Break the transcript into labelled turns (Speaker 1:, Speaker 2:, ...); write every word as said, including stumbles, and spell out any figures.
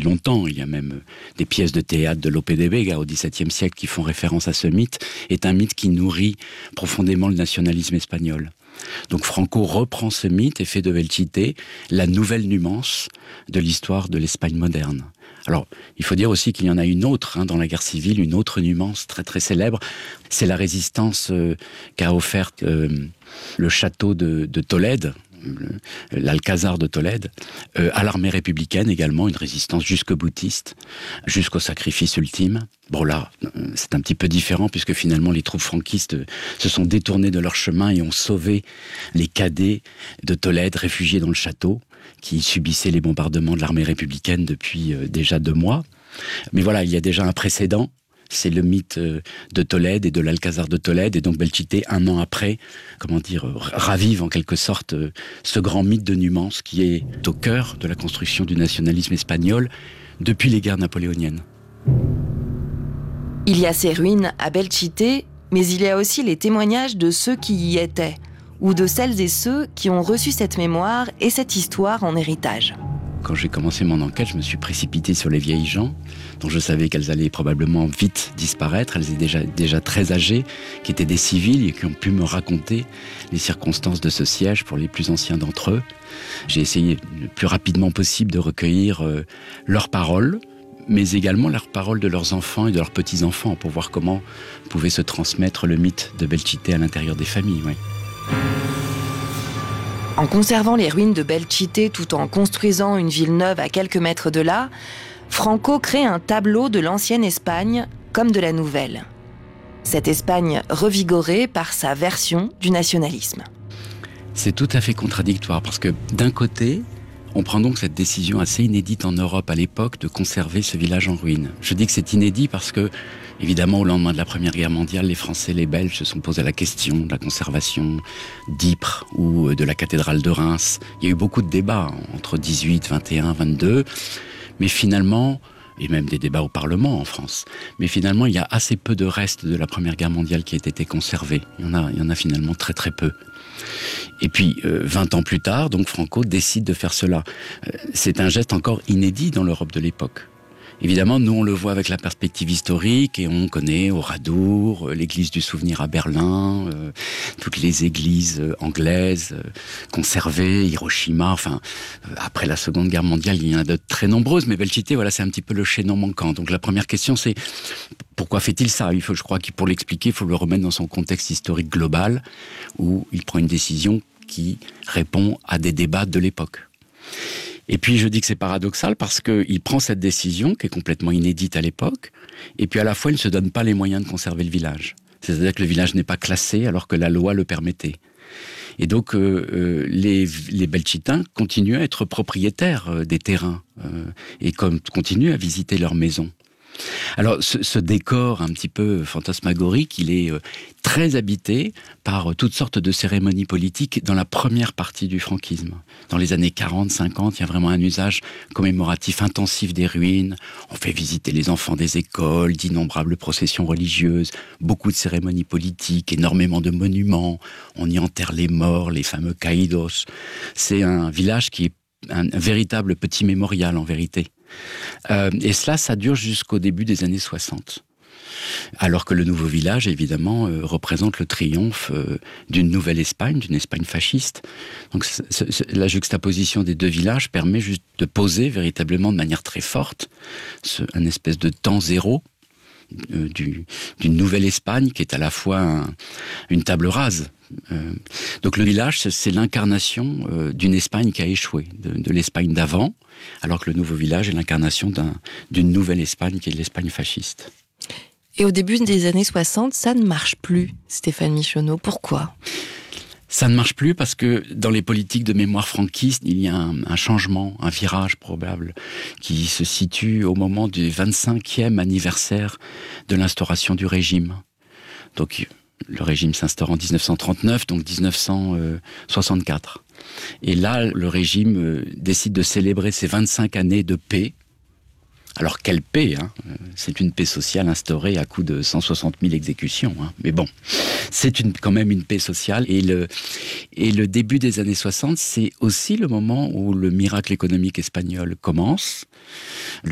Speaker 1: longtemps, il y a même des pièces de théâtre de Lope de Vega au dix-septième siècle qui font référence à ce mythe, est un mythe qui nourrit profondément le nationalisme espagnol. Donc Franco reprend ce mythe et fait de Belchite la nouvelle Numance de l'histoire de l'Espagne moderne. Alors, il faut dire aussi qu'il y en a une autre, hein, dans la guerre civile, une autre Numance très très célèbre, c'est la résistance euh, qu'a offerte euh, le château de, de Tolède, l'Alcazar de Tolède, euh, à l'armée républicaine également, une résistance jusque-boutiste, jusqu'au sacrifice ultime. Bon là, c'est un petit peu différent puisque finalement les troupes franquistes se sont détournées de leur chemin et ont sauvé les cadets de Tolède réfugiés dans le château, qui subissaient les bombardements de l'armée républicaine depuis euh, déjà deux mois. Mais voilà, il y a déjà un précédent. C'est le mythe de Tolède et de l'Alcazar de Tolède. Et donc Belchite, un an après, comment dire, ravive en quelque sorte ce grand mythe de Numance qui est au cœur de la construction du nationalisme espagnol depuis les guerres napoléoniennes.
Speaker 2: Il y a ces ruines à Belchite, mais il y a aussi les témoignages de ceux qui y étaient, ou de celles et ceux qui ont reçu cette mémoire et cette histoire en héritage.
Speaker 1: Quand j'ai commencé mon enquête, je me suis précipité sur les vieilles gens, dont je savais qu'elles allaient probablement vite disparaître. Elles étaient déjà, déjà très âgées, qui étaient des civils et qui ont pu me raconter les circonstances de ce siège pour les plus anciens d'entre eux. J'ai essayé le plus rapidement possible de recueillir euh, leurs paroles, mais également leurs paroles de leurs enfants et de leurs petits-enfants, pour voir comment pouvait se transmettre le mythe de Belchite à l'intérieur des familles. Ouais.
Speaker 2: En conservant les ruines de Belchite tout en construisant une ville neuve à quelques mètres de là, Franco crée un tableau de l'ancienne Espagne comme de la nouvelle. Cette Espagne revigorée par sa version du nationalisme.
Speaker 1: C'est tout à fait contradictoire parce que d'un côté, on prend donc cette décision assez inédite en Europe à l'époque de conserver ce village en ruine. Je dis que c'est inédit parce que, évidemment, au lendemain de la Première Guerre mondiale, les Français et les Belges se sont posés la question de la conservation d'Ypres ou de la cathédrale de Reims. Il y a eu beaucoup de débats entre dix-huit, vingt et un, vingt-deux, mais finalement, et même des débats au Parlement en France, mais finalement, il y a assez peu de restes de la Première Guerre mondiale qui aient été conservés. Il y en a, il y en a finalement très très peu. Et puis, euh, vingt ans plus tard, donc Franco décide de faire cela. Euh, c'est un geste encore inédit dans l'Europe de l'époque. Évidemment, nous, on le voit avec la perspective historique et on connaît Oradour, l'église du souvenir à Berlin, euh, toutes les églises anglaises euh, conservées, Hiroshima, enfin, euh, après la Seconde Guerre mondiale, il y en a de très nombreuses, mais Belchite, voilà, c'est un petit peu le chaînon manquant. Donc la première question, c'est pourquoi fait-il ça ? Il faut, je crois que pour l'expliquer, il faut le remettre dans son contexte historique global, où il prend une décision qui répond à des débats de l'époque. Et puis je dis que c'est paradoxal parce qu'il prend cette décision qui est complètement inédite à l'époque, et puis à la fois il ne se donne pas les moyens de conserver le village. C'est-à-dire que le village n'est pas classé alors que la loi le permettait. Et donc euh, euh, les, les Belchitains continuent à être propriétaires euh, des terrains euh, et comme, continuent à visiter leurs maisons. Alors ce, ce décor un petit peu fantasmagorique, il est euh, très habité par euh, toutes sortes de cérémonies politiques dans la première partie du franquisme. Dans les années quarante, cinquante, il y a vraiment un usage commémoratif intensif des ruines. On fait visiter les enfants des écoles, d'innombrables processions religieuses, beaucoup de cérémonies politiques, énormément de monuments. On y enterre les morts, les fameux caídos. C'est un village qui est un, un véritable petit mémorial en vérité. Euh, et cela, ça dure jusqu'au début des années soixante. Alors que le nouveau village, évidemment, euh, représente le triomphe euh, d'une nouvelle Espagne, d'une Espagne fasciste. Donc c'est, c'est, la juxtaposition des deux villages permet juste de poser véritablement de manière très forte ce, un espèce de temps zéro euh, du, d'une nouvelle Espagne qui est à la fois un, une table rase. Euh, donc le village, c'est, c'est l'incarnation euh, d'une Espagne qui a échoué, de, de l'Espagne d'avant, alors que le nouveau village est l'incarnation d'un, d'une nouvelle Espagne qui est l'Espagne fasciste.
Speaker 2: Et au début des années soixante, ça ne marche plus, Stéphane Michonneau. Pourquoi ?
Speaker 1: Ça ne marche plus parce que dans les politiques de mémoire franquiste, il y a un, un changement, un virage probable, qui se situe au moment du vingt-cinquième anniversaire de l'instauration du régime. Donc le régime s'instaure en dix-neuf cent trente-neuf, donc dix-neuf cent soixante-quatre. Et là, le régime euh, décide de célébrer ses vingt-cinq années de paix. Alors, quelle paix, hein ? C'est une paix sociale instaurée à coup de cent soixante mille exécutions. Hein. Mais bon, c'est une, quand même une paix sociale. Et le, et le début des années soixante, c'est aussi le moment où le miracle économique espagnol commence. Le